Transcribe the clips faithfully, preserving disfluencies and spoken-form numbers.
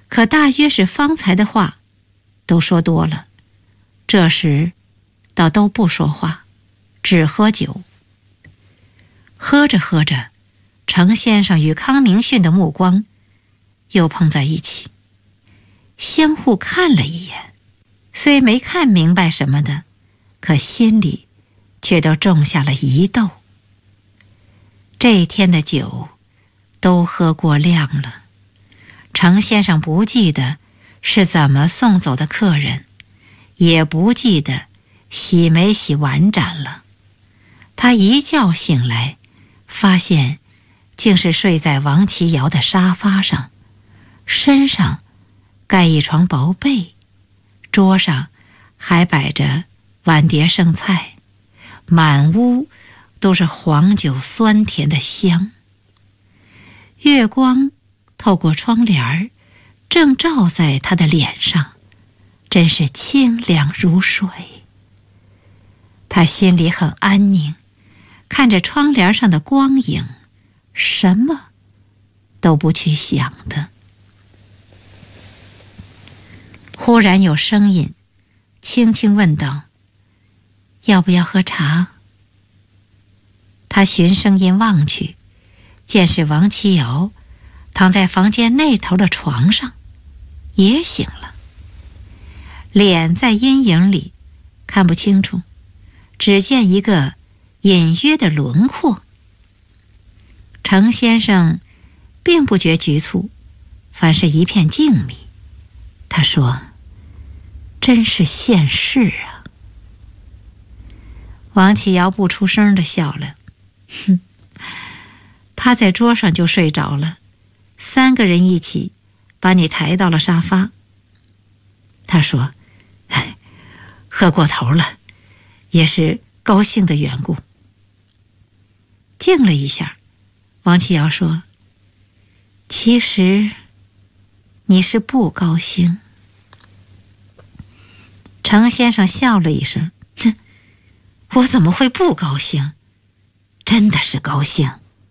可大约是方才的话都说多了，这时倒都不说话，只喝酒。喝着喝着，程先生与康明逊的目光又碰在一起，相互看了一眼，虽没看明白什么的，可心里却都种下了疑窦。这一天的酒都喝过量了，程先生不记得是怎么送走的客人，也不记得洗没洗碗盏了。他一觉醒来，发现竟是睡在王琦瑶的沙发上，身上盖一床薄被，桌上还摆着碗碟剩菜，满屋都是黄酒酸甜的香。月光透过窗帘儿，正照在他的脸上，真是清凉如水。他心里很安宁，看着窗帘上的光影，什么都不去想的。忽然有声音轻轻问道：要不要喝茶？他循声音望去，见是王琦瑶躺在房间那头的床上，也醒了，脸在阴影里看不清楚，只见一个隐约的轮廓。程先生并不觉局促，反是一片静谧。他说：真是现世啊。王琦瑶不出声地笑了，哼，趴在桌上就睡着了，三个人一起把你抬到了沙发。他说：喝过头了，也是高兴的缘故。静了一下，王琦瑶说：其实你是不高兴。程先生笑了一声：哼，我怎么会不高兴？真的是高兴。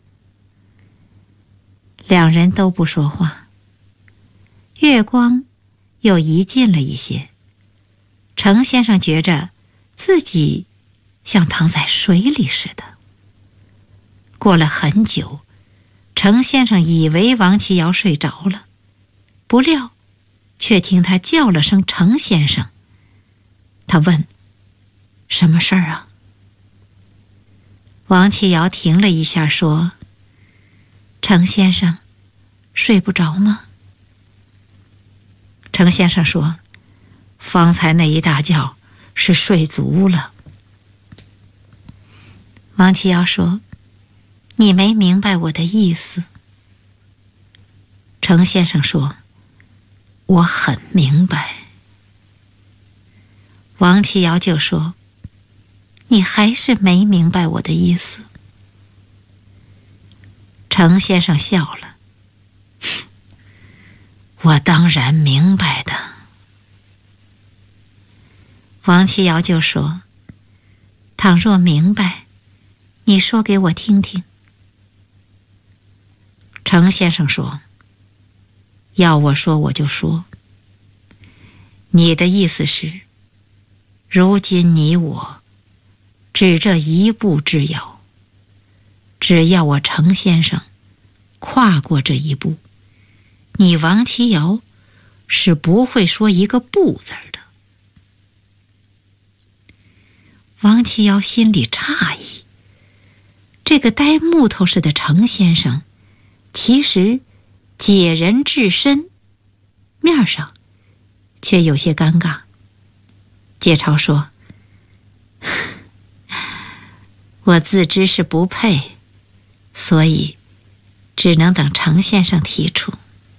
两人都不说话，月光又移近了一些，程先生觉着自己像躺在水里似的。过了很久，程先生以为王琦瑶睡着了，不料却听他叫了声程先生。他问：什么事儿啊？王琦瑶停了一下说：程先生睡不着吗？程先生说：方才那一大觉是睡足了。王琦瑶说：你没明白我的意思。程先生说：我很明白。王琦瑶就说：你还是没明白我的意思。程先生笑了：我当然明白的。王琦瑶就说：倘若明白，你说给我听听。程先生说：要我说我就说。你的意思是，如今你我只这一步之遥，只要我程先生跨过这一步，你王琦瑶是不会说一个不字的。王琦瑶心里诧异，这个呆木头似的程先生其实解人至深，面上却有些尴尬。介朝说：我自知是不配，所以只能等程先生提出。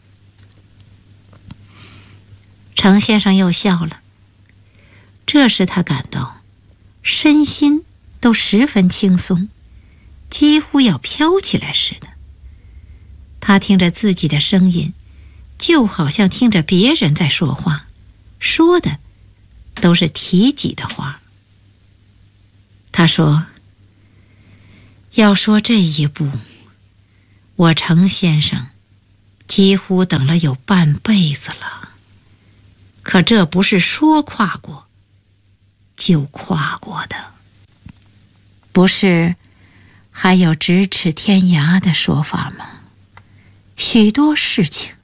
程先生又笑了，这时他感到身心都十分轻松，几乎要飘起来似的。他听着自己的声音，就好像听着别人在说话，说的都是提己的话。他说：要说这一步，我程先生几乎等了有半辈子了。可这不是说跨过就跨过的，不是还有咫尺天涯的说法吗？许多事情